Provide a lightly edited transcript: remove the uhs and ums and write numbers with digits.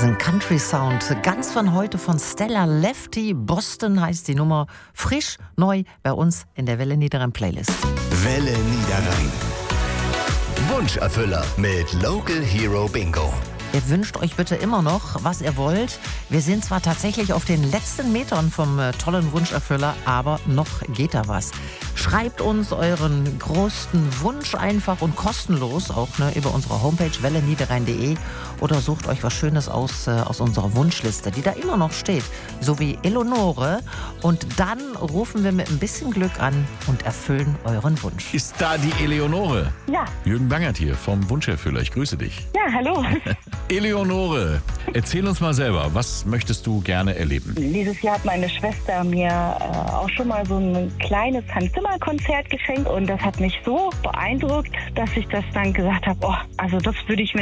Diesen Country-Sound, ganz von heute von Stella Lefty. Boston heißt die Nummer, frisch, neu bei uns in der Welle Niederrhein Playlist. Welle Niederrhein. Wunscherfüller mit Local Hero Bingo. Ihr wünscht euch bitte immer noch, was ihr wollt. Wir sind zwar tatsächlich auf den letzten Metern vom tollen Wunscherfüller, aber noch geht da was. Schreibt uns euren größten Wunsch einfach und kostenlos, auch über unsere Homepage welleniederrhein.de, oder sucht euch was Schönes aus unserer Wunschliste, die da immer noch steht, so wie Eleonore. Und dann rufen wir mit ein bisschen Glück an und erfüllen euren Wunsch. Ist da die Eleonore? Ja. Jürgen Bangert hier vom Wunscherfüller. Ich grüße dich. Ja, hallo. Eleonore, erzähl uns mal selber, was möchtest du gerne erleben? Dieses Jahr hat meine Schwester mir auch schon mal so ein kleines Hans-Zimmer-Konzert geschenkt und das hat mich so beeindruckt, dass ich das dann gesagt habe, also das würde ich mir